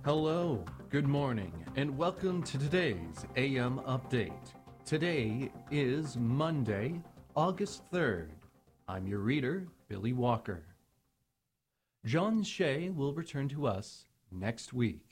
Hello, good morning, and welcome to today's AM Update. Today is Monday, August 3rd. I'm your reader, Billy Walker. John Shea will return to us next week.